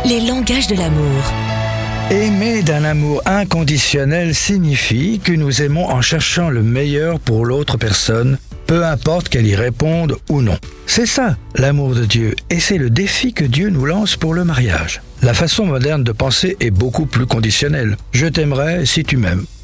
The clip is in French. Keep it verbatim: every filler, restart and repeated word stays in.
Les langages de l'amour. Aimer d'un amour inconditionnel signifie que nous aimons en cherchant le meilleur pour l'autre personne, peu importe qu'elle y réponde ou non. C'est ça, l'amour de Dieu, et c'est le défi que Dieu nous lance pour le mariage. La façon moderne de penser est beaucoup plus conditionnelle. Je t'aimerai si tu m'aimes.